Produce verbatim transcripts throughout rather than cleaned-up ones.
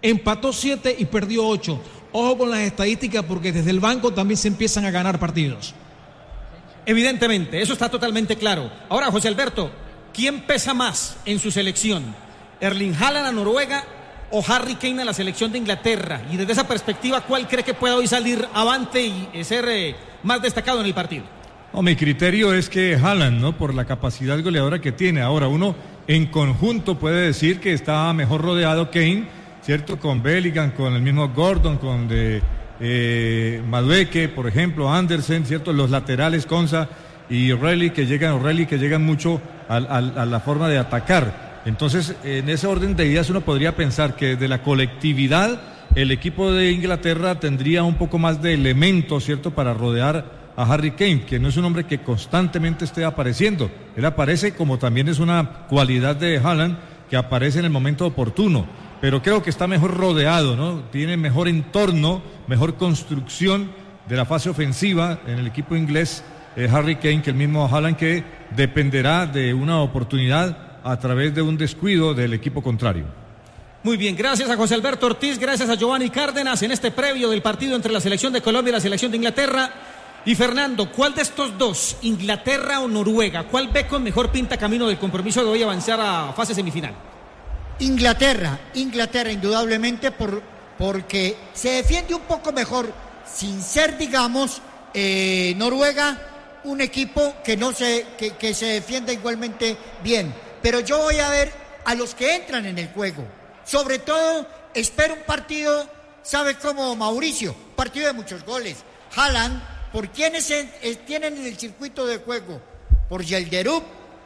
Empató siete y perdió ocho. Ojo con las estadísticas porque desde el banco también se empiezan a ganar partidos. Evidentemente, eso está totalmente claro. Ahora, José Alberto, ¿quién pesa más en su selección? ¿Erling Haaland a Noruega o Harry Kane a la selección de Inglaterra? Y desde esa perspectiva, ¿cuál cree que puede hoy salir avante y ser eh, más destacado en el partido? No, mi criterio es que Haaland, ¿no? Por la capacidad goleadora que tiene. Ahora, uno en conjunto puede decir que está mejor rodeado Kane, ¿cierto? Con Bellingham, con el mismo Gordon, con de, eh, Madueke, por ejemplo, Andersen, ¿cierto? Los laterales, Konsa y O'Reilly, que llegan, O'Reilly, que llegan mucho a, a, a la forma de atacar. Entonces, en ese orden de ideas uno podría pensar que desde la colectividad el equipo de Inglaterra tendría un poco más de elementos, ¿cierto?, para rodear a Harry Kane, que no es un hombre que constantemente esté apareciendo. Él aparece, como también es una cualidad de Haaland, que aparece en el momento oportuno, pero creo que está mejor rodeado, ¿no? Tiene mejor entorno, mejor construcción de la fase ofensiva en el equipo inglés, eh, Harry Kane, que el mismo Haaland, que dependerá de una oportunidad a través de un descuido del equipo contrario. Muy bien, gracias a José Alberto Ortiz, gracias a Giovanni Cárdenas en este previo del partido entre la selección de Colombia y la selección de Inglaterra. Y Fernando, ¿cuál de estos dos, Inglaterra o Noruega, cuál ve con mejor pinta camino del compromiso de hoy avanzar a fase semifinal? Inglaterra, Inglaterra indudablemente por, porque se defiende un poco mejor, sin ser, digamos, eh, Noruega, un equipo que no se, que, que se defienda igualmente bien. Pero yo voy a ver a los que entran en el juego. Sobre todo, espero un partido, ¿sabe cómo, Mauricio? Un partido de muchos goles. Haaland, ¿por quiénes tienen en el circuito de juego? Por Yildirim,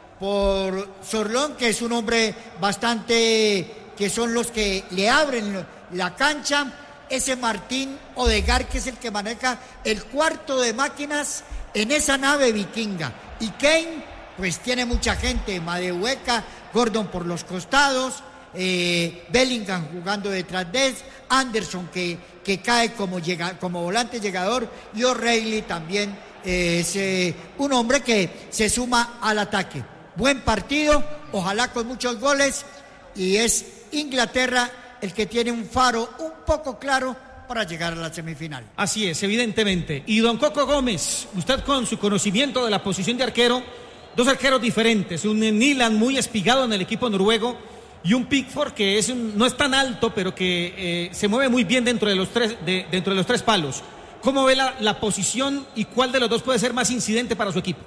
por Sorlón, que es un hombre bastante, que son los que le abren la cancha, ese Martín Odegaard, que es el que maneja el cuarto de máquinas en esa nave vikinga, y Kane, pues tiene mucha gente, Madueke, Gordon por los costados, eh, Bellingham jugando detrás de él, Anderson que, que cae como, llega, como volante llegador, y O'Reilly también eh, es eh, un hombre que se suma al ataque. Buen partido, ojalá con muchos goles, y es Inglaterra el que tiene un faro un poco claro para llegar a la semifinal. Así es, evidentemente. Y don Coco Gómez, usted con su conocimiento de la posición de arquero, dos arqueros diferentes, un Nyland muy espigado en el equipo noruego y un Pickford que es un, no es tan alto, pero que eh, se mueve muy bien dentro de los tres, de, dentro de los tres palos. ¿Cómo ve la, la posición y cuál de los dos puede ser más incidente para su equipo?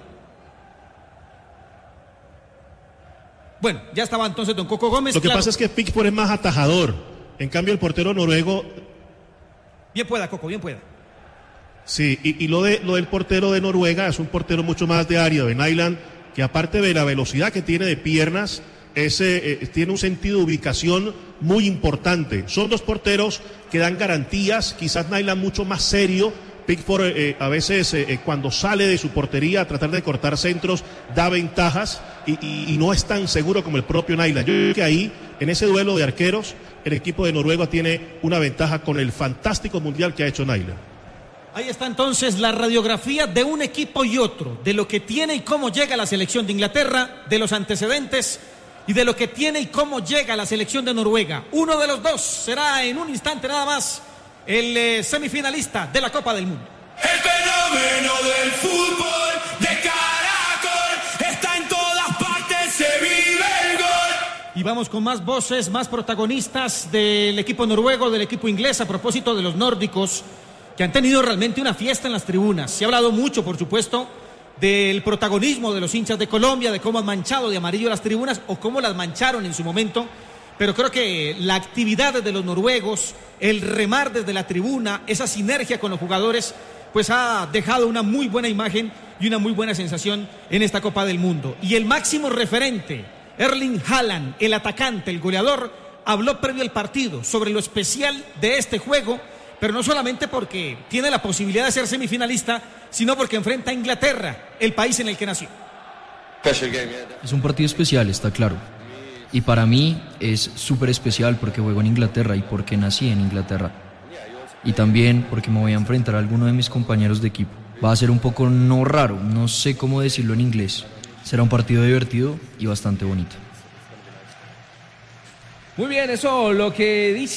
Bueno, ya estaba entonces don Coco Gómez. Lo que claro. pasa es que Pickford es más atajador. En cambio, el portero noruego... Bien pueda, Coco, bien pueda. Sí, y, y lo, de, lo del portero de Noruega es un portero mucho más de área, de Nyland, que aparte de la velocidad que tiene de piernas, ese, eh, tiene un sentido de ubicación muy importante. Son dos porteros que dan garantías, quizás Nyland mucho más serio. Pickford eh, a veces eh, cuando sale de su portería a tratar de cortar centros da ventajas y, y, y no es tan seguro como el propio Nyland. Yo creo que ahí, en ese duelo de arqueros, el equipo de Noruega tiene una ventaja con el fantástico mundial que ha hecho Nyland. Ahí está entonces la radiografía de un equipo y otro, de lo que tiene y cómo llega la selección de Inglaterra, de los antecedentes y de lo que tiene y cómo llega la selección de Noruega. Uno de los dos será en un instante nada más el eh, semifinalista de la Copa del Mundo. El fenómeno del fútbol de Caracol está en todas partes, se vive el gol. Y vamos con más voces, más protagonistas del equipo noruego, del equipo inglés, a propósito de los nórdicos, que han tenido realmente una fiesta en las tribunas. Se ha hablado mucho, por supuesto, del protagonismo de los hinchas de Colombia, de cómo han manchado de amarillo las tribunas o cómo las mancharon en su momento. Pero creo que la actividad de los noruegos, el remar desde la tribuna, esa sinergia con los jugadores, pues ha dejado una muy buena imagen y una muy buena sensación en esta Copa del Mundo. Y el máximo referente, Erling Haaland, el atacante, el goleador, habló previo al partido sobre lo especial de este juego, pero no solamente porque tiene la posibilidad de ser semifinalista, sino porque enfrenta a Inglaterra, el país en el que nació. Es un partido especial, está claro. Y para mí es súper especial porque juego en Inglaterra y porque nací en Inglaterra. Y también porque me voy a enfrentar a alguno de mis compañeros de equipo. Va a ser un poco no raro, no sé cómo decirlo en inglés. Será un partido divertido y bastante bonito. Muy bien, eso lo que dice